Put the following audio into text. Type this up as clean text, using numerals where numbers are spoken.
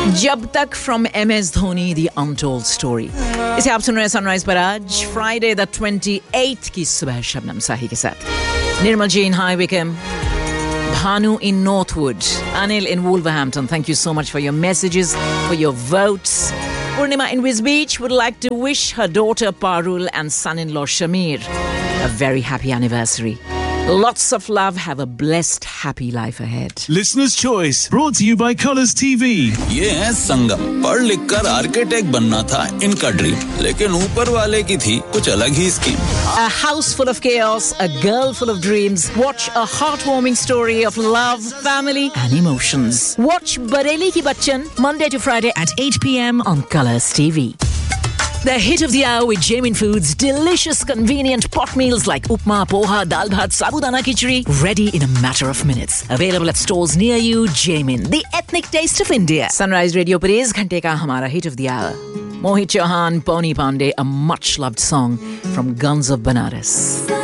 जब तक from MS Dhoni the untold story. इसे आप सुन रहे हैं सनराइज पर आज फ्राइडे द 28th की सुबह शबनम साही के साथ. निर्मल जी इन high Vikram, Bhanu in Northwood, Anil in Wolverhampton. Thank you so much for your messages, for your votes. Purnima in Wiz Beach would like to wish her daughter Parul and son-in-law Shamir a very happy anniversary. Lots of love. Have a blessed, happy life ahead. Listener's Choice, brought to you by Colours TV. ये है संगम. पढ़ लिख कर architect बनना था इनका dream, लेकिन ऊपर वाले की थी कुछ अलग ही scheme. A house full of chaos, a girl full of dreams. Watch a heartwarming story of love, family and emotions. Watch Bareli Ki Bachchan Monday to Friday at 8 p.m. on Colours TV. The hit of the hour with Jamin Foods. Delicious, convenient pot meals like upma, poha, dal bhat, sabudana khichdi. Ready in a matter of minutes. Available at stores near you. Jamin, the ethnic taste of India. Sunrise Radio पर इस घंटे का हमारा hit of the hour. Mohit Chauhan, Pony Pandey, a much loved song from Guns of Banaras.